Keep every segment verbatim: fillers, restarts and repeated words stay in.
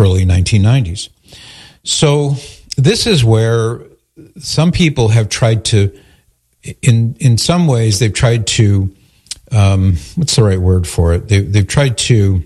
early nineteen nineties. So this is where some people have tried to, in in some ways, they've tried to, um, what's the right word for it? They, they've tried to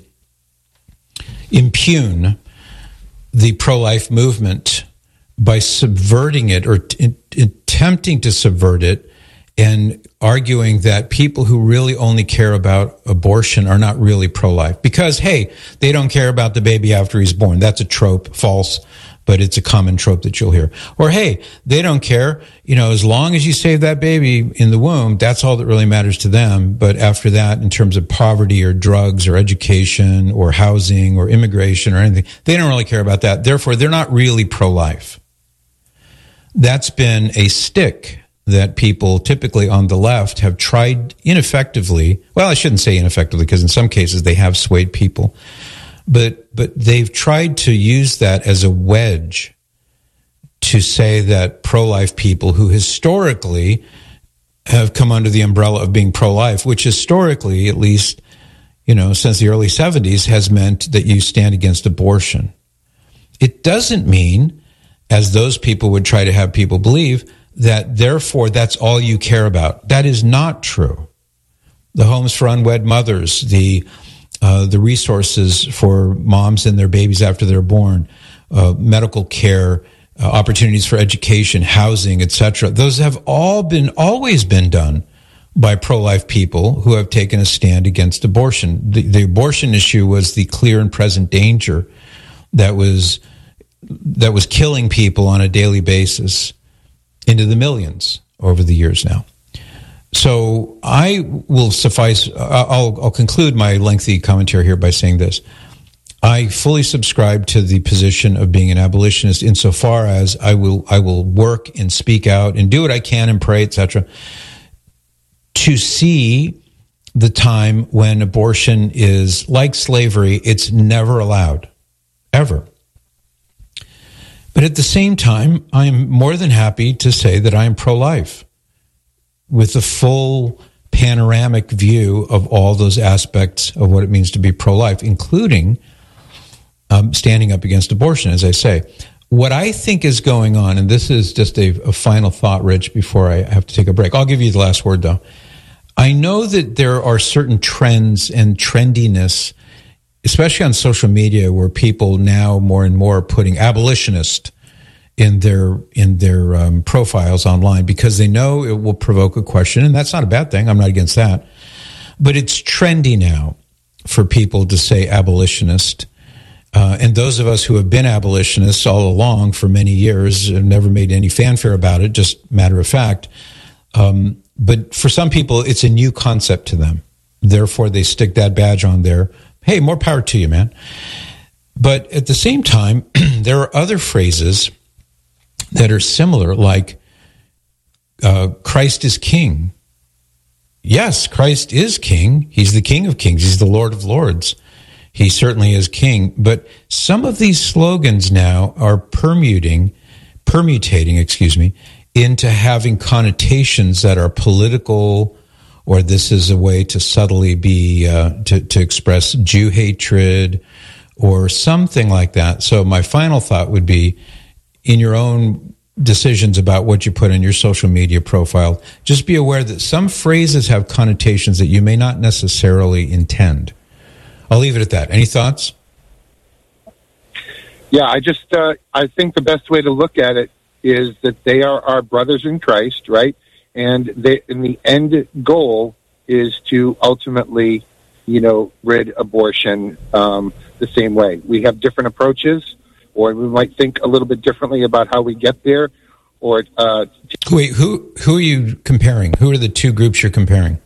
impugn the pro-life movement by subverting it or t- attempting to subvert it and arguing that people who really only care about abortion are not really pro-life because, hey, they don't care about the baby after he's born. That's a trope, false, but it's a common trope that you'll hear. Or, hey, they don't care, you know, as long as you save that baby in the womb, that's all that really matters to them. But after that, in terms of poverty or drugs or education or housing or immigration or anything, they don't really care about that. Therefore, they're not really pro-life. That's been a stick that people typically on the left have tried ineffectively. Well, I shouldn't say ineffectively because in some cases they have swayed people. But but they've tried to use that as a wedge to say that pro-life people who historically have come under the umbrella of being pro-life, which historically, at least, you know, since the early seventies, has meant that you stand against abortion. It doesn't mean, as those people would try to have people believe, that therefore that's all you care about. That is not true. The homes for unwed mothers, the uh, the resources for moms and their babies after they're born, uh, medical care, uh, opportunities for education, housing, et cetera. Those have all been, always been done by pro-life people who have taken a stand against abortion. The, the abortion issue was the clear and present danger that was that was killing people on a daily basis into the millions over the years now. So I will suffice, I'll, I'll conclude my lengthy commentary here by saying this. I fully subscribe to the position of being an abolitionist insofar as I will I will work and speak out and do what I can and pray, et cetera, to see the time when abortion is like slavery, it's never allowed, ever. But at the same time, I am more than happy to say that I am pro-life with a full panoramic view of all those aspects of what it means to be pro-life, including um, standing up against abortion, as I say. What I think is going on, and this is just a, a final thought, Rich, before I have to take a break. I'll give you the last word, though. I know that there are certain trends and trendiness, especially on social media, where people now more and more are putting abolitionist in their in their um, profiles online because they know it will provoke a question, and that's not a bad thing. I'm not against that. But it's trendy now for people to say abolitionist. Uh, and those of us who have been abolitionists all along for many years have never made any fanfare about it, just matter of fact. Um, but for some people, it's a new concept to them. Therefore, they stick that badge on there. Hey, more power to you, man. But at the same time, there are other phrases that are similar, like uh, Christ is King. Yes, Christ is King. He's the King of Kings. He's the Lord of Lords. He certainly is King. But some of these slogans now are permuting, permutating, excuse me, into having connotations that are political, or this is a way to subtly be, uh, to, to express Jew hatred or something like that. So my final thought would be, in your own decisions about what you put in your social media profile, just be aware that some phrases have connotations that you may not necessarily intend. I'll leave it at that. Any thoughts? Yeah, I just, uh, I think the best way to look at it is that they are our brothers in Christ, right? And they, and the end goal is to ultimately, you know, rid abortion um, the same way. We have different approaches, or we might think a little bit differently about how we get there. Or uh, wait, who who are you comparing? Who are the two groups you're comparing?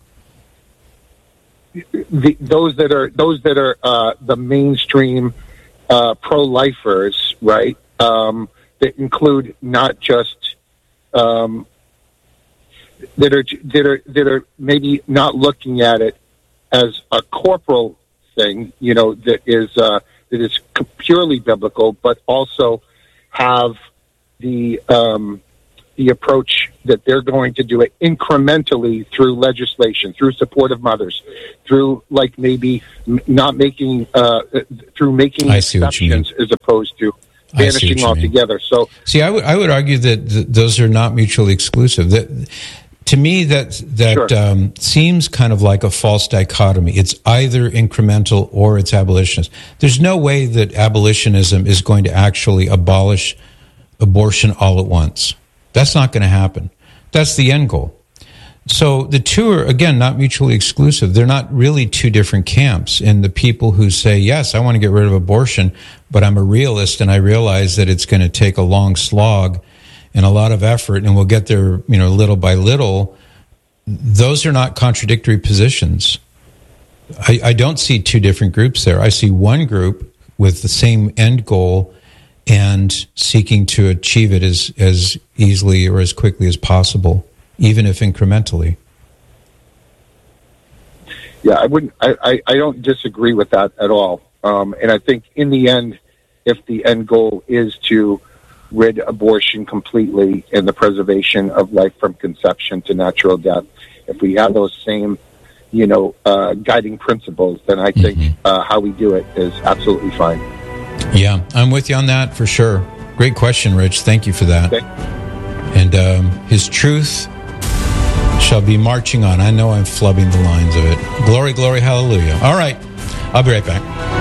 The, those that are those that are uh, the mainstream uh, pro-lifers, right? Um, that include not just um, that are that are that are maybe not looking at it as a corporal thing, you know, that is uh, that is purely biblical, but also have the um, the approach that they're going to do it incrementally through legislation, through support of mothers, through like maybe m- not making, uh, through making I see what you mean. exceptions as opposed to banishing altogether. So, see, I would I would argue that th- those are not mutually exclusive. That to me, that that Sure. um, seems kind of like a false dichotomy. It's either incremental or it's abolitionist. There's no way that abolitionism is going to actually abolish abortion all at once. That's not going to happen. That's the end goal. So the two are, again, not mutually exclusive. They're not really two different camps. And the people who say, yes, I want to get rid of abortion, but I'm a realist and I realize that it's going to take a long slog and a lot of effort and we'll get there, you know, little by little. Those are not contradictory positions. I, I don't see two different groups there. I see one group with the same end goal and seeking to achieve it as, as easily or as quickly as possible, even if incrementally. Yeah, I wouldn't. I, I, I don't disagree with that at all. Um, and I think in the end, if the end goal is to rid abortion completely and the preservation of life from conception to natural death, if we have those same, you know, uh, guiding principles, then I think mm-hmm. uh, how we do it is absolutely fine. Yeah, I'm with you on that for sure. Great question, Rich. Thank you for that. Okay. And um, his truth shall be marching on. I know I'm flubbing the lines of it. Glory, glory, hallelujah. All right. I'll be right back.